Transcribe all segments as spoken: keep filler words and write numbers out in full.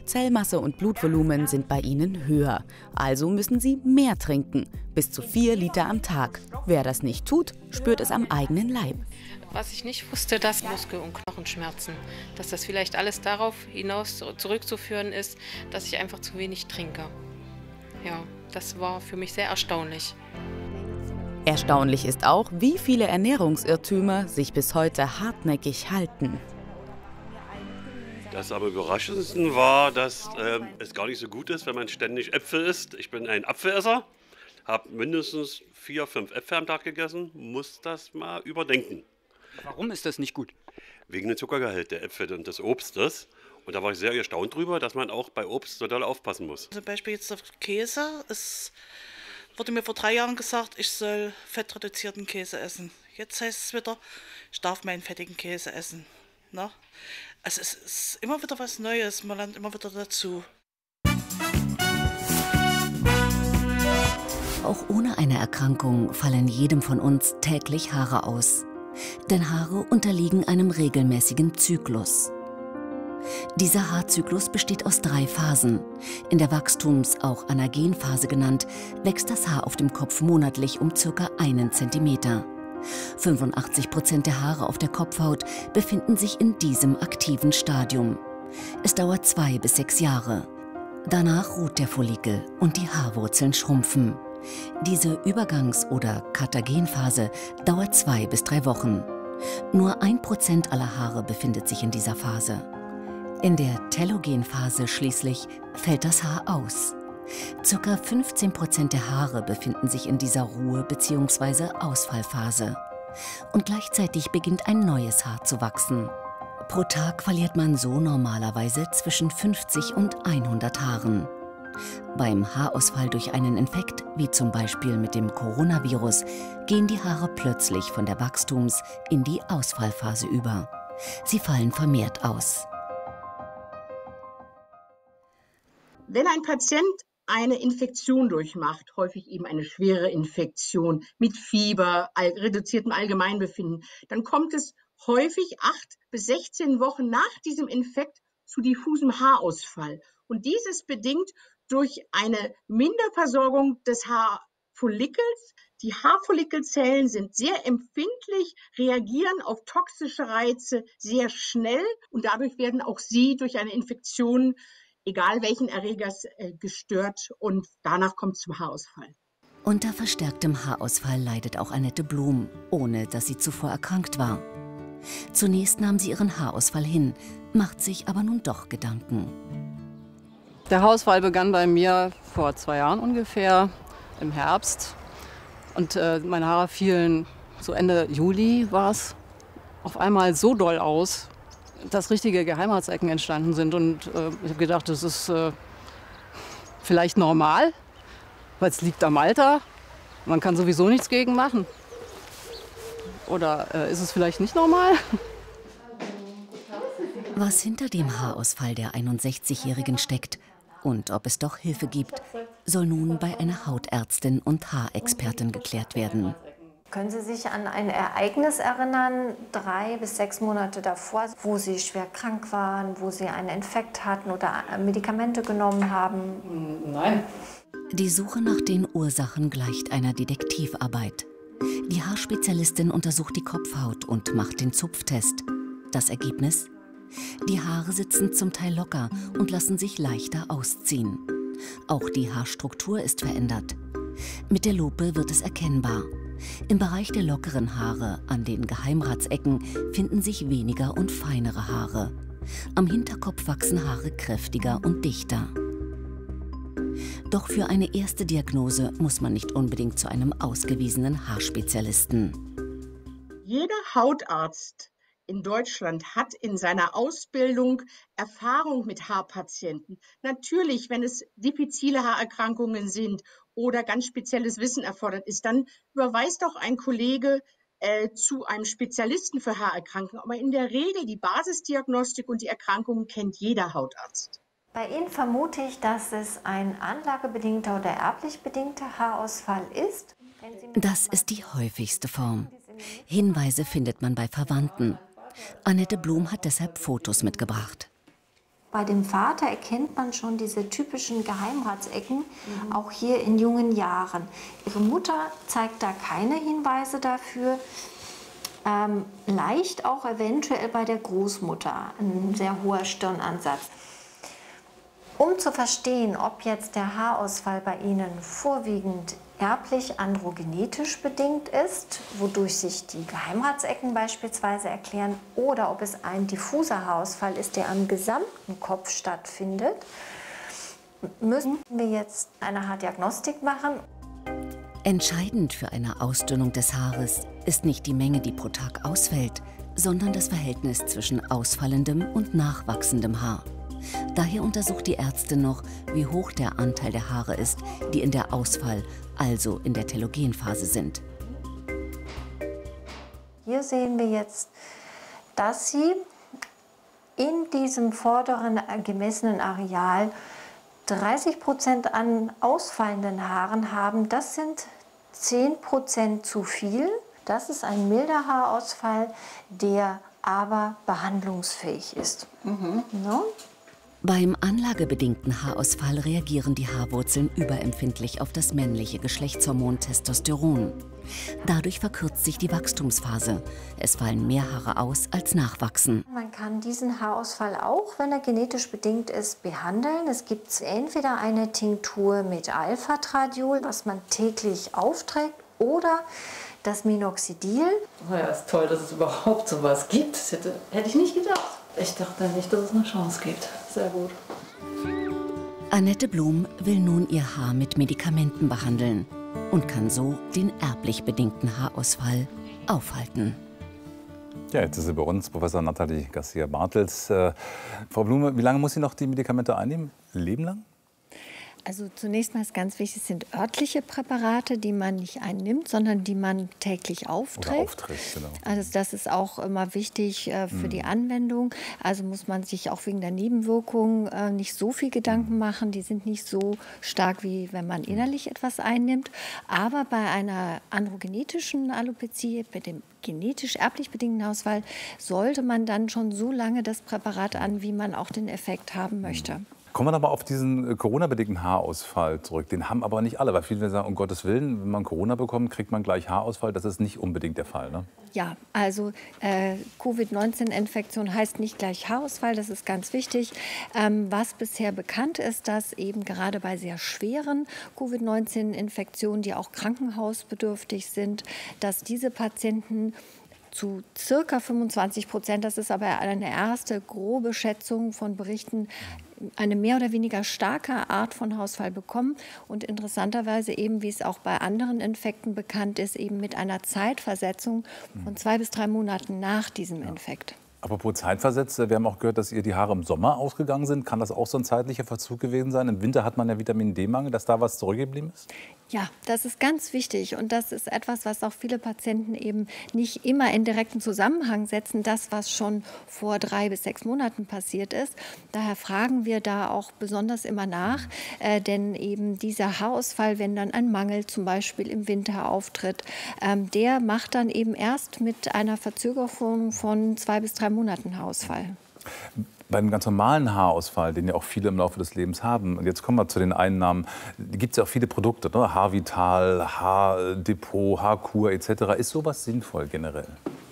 Zellmasse und Blutvolumen sind bei ihnen höher. Also müssen sie mehr trinken, bis zu vier Liter am Tag. Wer das nicht tut, spürt es am eigenen Leib. Was ich nicht wusste, dass Muskel- und Knochenschmerzen, dass das vielleicht alles darauf hinaus zurückzuführen ist, dass ich einfach zu wenig trinke. Ja, das war für mich sehr erstaunlich. Erstaunlich ist auch, wie viele Ernährungsirrtümer sich bis heute hartnäckig halten. Das am überraschendsten war, dass äh, es gar nicht so gut ist, wenn man ständig Äpfel isst. Ich bin ein Apfelesser, habe mindestens vier, fünf Äpfel am Tag gegessen, muss das mal überdenken. Warum ist das nicht gut? Wegen dem Zuckergehalt der Äpfel und des Obstes. Und da war ich sehr erstaunt drüber, dass man auch bei Obst total aufpassen muss. Zum Beispiel jetzt auf Käse. Es wurde mir vor drei Jahren gesagt, ich soll fettreduzierten Käse essen. Jetzt heißt es wieder, ich darf meinen fettigen Käse essen. Na? Also es ist immer wieder was Neues, man lernt immer wieder dazu. Auch ohne eine Erkrankung fallen jedem von uns täglich Haare aus. Denn Haare unterliegen einem regelmäßigen Zyklus. Dieser Haarzyklus besteht aus drei Phasen. In der Wachstums-, auch Anagenphase genannt, wächst das Haar auf dem Kopf monatlich um ca. einen Zentimeter. fünfundachtzig Prozent der Haare auf der Kopfhaut befinden sich in diesem aktiven Stadium. Es dauert zwei bis sechs Jahre. Danach ruht der Follikel und die Haarwurzeln schrumpfen. Diese Übergangs- oder Katagenphase dauert zwei bis drei Wochen. Nur ein Prozent aller Haare befindet sich in dieser Phase. In der Telogenphase schließlich fällt das Haar aus. Circa fünfzehn Prozent der Haare befinden sich in dieser Ruhe- bzw. Ausfallphase. Und gleichzeitig beginnt ein neues Haar zu wachsen. Pro Tag verliert man so normalerweise zwischen fünfzig und hundert Haaren. Beim Haarausfall durch einen Infekt, wie zum Beispiel mit dem Coronavirus, gehen die Haare plötzlich von der Wachstums- in die Ausfallphase über. Sie fallen vermehrt aus. Wenn ein Patient eine Infektion durchmacht, häufig eben eine schwere Infektion mit Fieber, all, reduziertem Allgemeinbefinden, dann kommt es häufig acht bis sechzehn Wochen nach diesem Infekt zu diffusem Haarausfall. Und dieses bedingt durch eine Minderversorgung des Haarfollikels. Die Haarfollikelzellen sind sehr empfindlich, reagieren auf toxische Reize sehr schnell und dadurch werden auch sie durch eine Infektion, egal welchen Erregers, äh, gestört und danach kommt es zum Haarausfall. Unter verstärktem Haarausfall leidet auch Annette Blum, ohne dass sie zuvor erkrankt war. Zunächst nahm sie ihren Haarausfall hin, macht sich aber nun doch Gedanken. Der Haarausfall begann bei mir vor zwei Jahren ungefähr, im Herbst. Und äh, meine Haare fielen, so Ende Juli war es, auf einmal so doll aus, dass richtige Geheimratsecken entstanden sind. Und äh, ich habe gedacht, das ist äh, vielleicht normal, weil es liegt am Alter. Man kann sowieso nichts gegen machen. Oder äh, ist es vielleicht nicht normal? Was hinter dem Haarausfall der einundsechzigjährigen steckt und ob es doch Hilfe gibt, soll nun bei einer Hautärztin und Haarexpertin geklärt werden. Können Sie sich an ein Ereignis erinnern, drei bis sechs Monate davor, wo Sie schwer krank waren, wo Sie einen Infekt hatten oder Medikamente genommen haben? Nein. Die Suche nach den Ursachen gleicht einer Detektivarbeit. Die Haarspezialistin untersucht die Kopfhaut und macht den Zupftest. Das Ergebnis? Die Haare sitzen zum Teil locker und lassen sich leichter ausziehen. Auch die Haarstruktur ist verändert. Mit der Lupe wird es erkennbar. Im Bereich der lockeren Haare, an den Geheimratsecken, finden sich weniger und feinere Haare. Am Hinterkopf wachsen Haare kräftiger und dichter. Doch für eine erste Diagnose muss man nicht unbedingt zu einem ausgewiesenen Haarspezialisten. Jeder Hautarzt in Deutschland hat in seiner Ausbildung Erfahrung mit Haarpatienten. Natürlich, wenn es diffizile Haarerkrankungen sind oder ganz spezielles Wissen erfordert ist, dann überweist auch ein Kollege äh, zu einem Spezialisten für Haarerkrankungen. Aber in der Regel die Basisdiagnostik und die Erkrankungen kennt jeder Hautarzt. Bei Ihnen vermute ich, dass es ein anlagebedingter oder erblich bedingter Haarausfall ist. Das ist die häufigste Form. Hinweise findet man bei Verwandten. Annette Blum hat deshalb Fotos mitgebracht. Bei dem Vater erkennt man schon diese typischen Geheimratsecken, mhm. auch hier in jungen Jahren. Ihre Mutter zeigt da keine Hinweise dafür. Ähm, leicht auch eventuell bei der Großmutter, ein sehr hoher Stirnansatz. Um zu verstehen, ob jetzt der Haarausfall bei Ihnen vorwiegend erblich androgenetisch bedingt ist, wodurch sich die Geheimratsecken beispielsweise erklären, oder ob es ein diffuser Haarausfall ist, der am gesamten Kopf stattfindet, müssen wir jetzt eine Haardiagnostik machen. Entscheidend für eine Ausdünnung des Haares ist nicht die Menge, die pro Tag ausfällt, sondern das Verhältnis zwischen ausfallendem und nachwachsendem Haar. Daher untersucht die Ärztin noch, wie hoch der Anteil der Haare ist, die in der Ausfall, also in der Telogenphase sind. Hier sehen wir jetzt, dass sie in diesem vorderen gemessenen Areal dreißig Prozent an ausfallenden Haaren haben. Das sind zehn Prozent zu viel. Das ist ein milder Haarausfall, der aber behandlungsfähig ist. Mhm. No? Beim anlagebedingten Haarausfall reagieren die Haarwurzeln überempfindlich auf das männliche Geschlechtshormon Testosteron. Dadurch verkürzt sich die Wachstumsphase. Es fallen mehr Haare aus, als nachwachsen. Man kann diesen Haarausfall auch, wenn er genetisch bedingt ist, behandeln. Es gibt entweder eine Tinktur mit Alpha-Tradiol, was man täglich aufträgt, oder das Minoxidil. Oh ja, ist toll, dass es überhaupt sowas gibt. Das hätte, hätte ich nicht gedacht. Ich dachte nicht, dass es eine Chance gibt. Sehr gut. Annette Blum will nun ihr Haar mit Medikamenten behandeln und kann so den erblich bedingten Haarausfall aufhalten. Ja, jetzt ist sie bei uns, Professor Nathalie Garcia-Bartels. Äh, Frau Blume, wie lange muss sie noch die Medikamente einnehmen? Ein Leben lang? Also zunächst mal ist ganz wichtig, es sind örtliche Präparate, die man nicht einnimmt, sondern die man täglich aufträgt. Oder aufträgt, genau. Also das ist auch immer wichtig äh, für mhm. die Anwendung. Also muss man sich auch wegen der Nebenwirkungen äh, nicht so viel Gedanken mhm. machen. Die sind nicht so stark, wie wenn man innerlich etwas einnimmt. Aber bei einer androgenetischen Alopezie, bei dem genetisch erblich bedingten Haarausfall, sollte man dann schon so lange das Präparat an, wie man auch den Effekt haben möchte. Kommen wir aber auf diesen Corona-bedingten Haarausfall zurück. Den haben aber nicht alle, weil viele sagen, um Gottes Willen, wenn man Corona bekommt, kriegt man gleich Haarausfall. Das ist nicht unbedingt der Fall, ne? Ja, also äh, Covid neunzehn Infektion heißt nicht gleich Haarausfall, das ist ganz wichtig. Ähm, was bisher bekannt ist, dass eben gerade bei sehr schweren Covid neunzehn Infektionen, die auch krankenhausbedürftig sind, dass diese Patienten zu circa fünfundzwanzig Prozent, das ist aber eine erste grobe Schätzung von Berichten, eine mehr oder weniger starke Art von Haarausfall bekommen und interessanterweise eben, wie es auch bei anderen Infekten bekannt ist, eben mit einer Zeitversetzung von zwei bis drei Monaten nach diesem Infekt. Apropos Zeitversetzt, wir haben auch gehört, dass ihr die Haare im Sommer ausgegangen sind. Kann das auch so ein zeitlicher Verzug gewesen sein? Im Winter hat man ja Vitamin D-Mangel, dass da was zurückgeblieben ist? Ja, das ist ganz wichtig und das ist etwas, was auch viele Patienten eben nicht immer in direkten Zusammenhang setzen, das, was schon vor drei bis sechs Monaten passiert ist. Daher fragen wir da auch besonders immer nach, äh, denn eben dieser Haarausfall, wenn dann ein Mangel zum Beispiel im Winter auftritt, ähm, der macht dann eben erst mit einer Verzögerung von zwei bis drei Monaten Haarausfall. Bei einem ganz normalen Haarausfall, den ja auch viele im Laufe des Lebens haben, und jetzt kommen wir zu den Einnahmen, gibt es ja auch viele Produkte, ne? Haarvital, Haardepot, Haarkur et cetera. Ist sowas sinnvoll generell?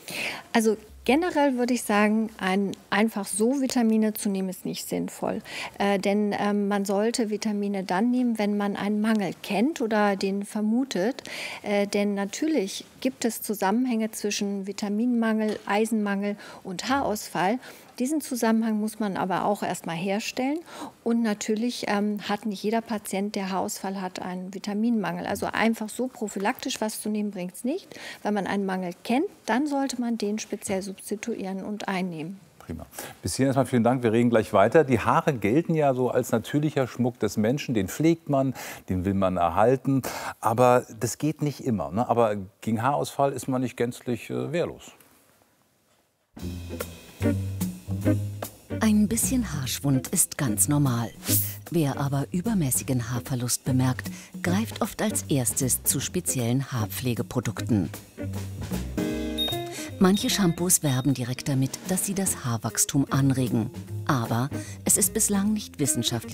Also generell würde ich sagen, ein, einfach so Vitamine zu nehmen, ist nicht sinnvoll. Äh, denn ähm, man sollte Vitamine dann nehmen, wenn man einen Mangel kennt oder den vermutet. Äh, denn natürlich gibt es Zusammenhänge zwischen Vitaminmangel, Eisenmangel und Haarausfall. Diesen Zusammenhang muss man aber auch erst mal herstellen. Und natürlich ähm, hat nicht jeder Patient, der Haarausfall hat, einen Vitaminmangel. Also einfach so prophylaktisch was zu nehmen, bringt es nicht. Wenn man einen Mangel kennt, dann sollte man den speziell substituieren und einnehmen. Prima. Bis hierhin erstmal vielen Dank. Wir reden gleich weiter. Die Haare gelten ja so als natürlicher Schmuck des Menschen. Den pflegt man, den will man erhalten. Aber das geht nicht immer, ne? Aber gegen Haarausfall ist man nicht gänzlich äh, wehrlos. Ein bisschen Haarschwund ist ganz normal. Wer aber übermäßigen Haarverlust bemerkt, greift oft als erstes zu speziellen Haarpflegeprodukten. Manche Shampoos werben direkt damit, dass sie das Haarwachstum anregen. Aber es ist bislang nicht wissenschaftlich